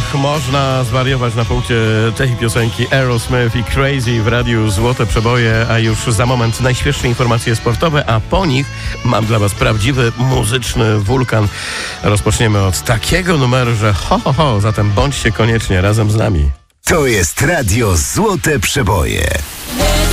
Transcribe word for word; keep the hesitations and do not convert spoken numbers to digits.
można zwariować na punkcie tej piosenki Aerosmith i Crazy w radiu Złote Przeboje, a już za moment najświeższe informacje sportowe, a po nich mam dla Was prawdziwy muzyczny wulkan. Rozpoczniemy od takiego numeru, że ho, ho, ho, zatem bądźcie koniecznie razem z nami. To jest radio Złote Przeboje.